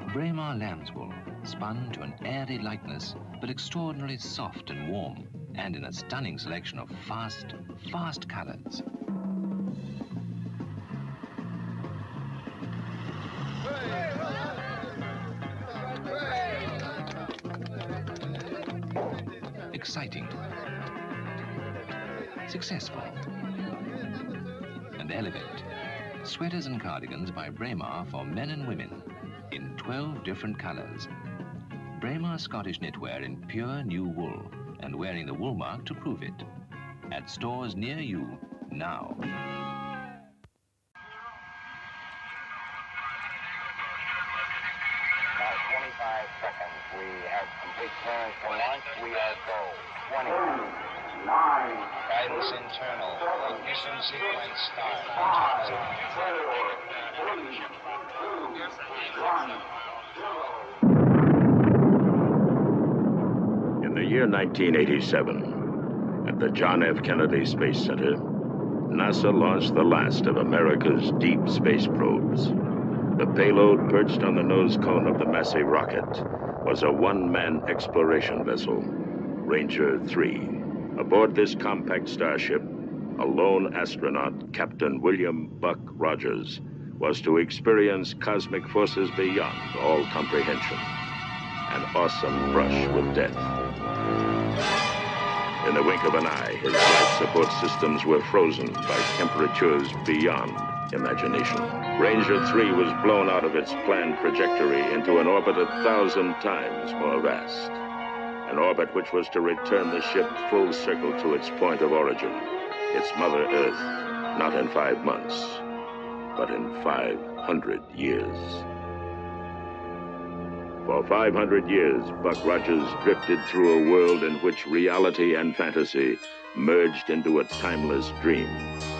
Braemar lamb's wool, spun to an airy lightness, but extraordinarily soft and warm, and in a stunning selection of fast colors. Exciting, successful, and elegant. Sweaters and cardigans by Braemar for men and women in 12 different colors. Braemar Scottish knitwear in pure new wool, and wearing the wool mark to prove it. At stores near you now. Now 25 seconds. We have complete clearance for launch. We are go. 20. 9. Guidance internal. Ignition sequence start. 5, 4, 3, 2, 1, 0. In the year 1987, at the John F. Kennedy Space Center, NASA launched the last of America's deep space probes. The payload perched on the nose cone of the Massey rocket was a one-man exploration vessel, Ranger 3. Aboard this compact starship, a lone astronaut, Captain William "Buck" Rogers, was to experience cosmic forces beyond all comprehension. An awesome brush with death. In the wink of an eye, his life support systems were frozen by temperatures beyond imagination. Ranger 3 was blown out of its planned trajectory into an orbit 1,000 times more vast. An orbit which was to return the ship full circle to its point of origin, its Mother Earth, not in 5 months, but in 500 years. For 500 years, Buck Rogers drifted through a world in which reality and fantasy merged into a timeless dream.